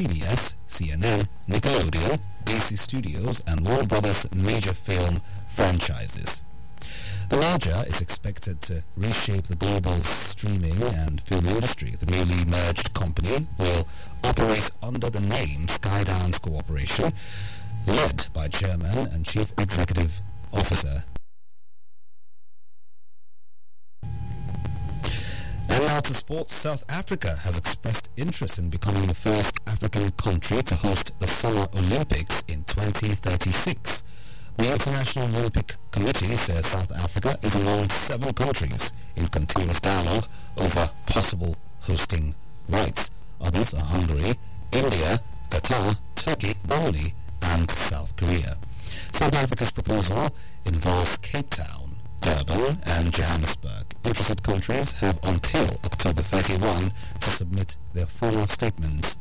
CBS, CNN, Nickelodeon, DC Studios, and Warner Brothers' major film franchises. The merger is expected to reshape the global streaming and film industry. The newly merged company will operate under the name Skydance Corporation, led by Chairman and Chief Executive Officer. And now to sports. South Africa has expressed interest in becoming the first African country to host the Summer Olympics in 2036. The International Olympic Committee says South Africa is among 7 countries in continuous dialogue over possible hosting rights. Others are Hungary, India, Qatar, Turkey, Norway, and South Korea. South Africa's proposal involves Cape Town, Durban, and Johannesburg. Interested countries have until October 31 to submit their formal statements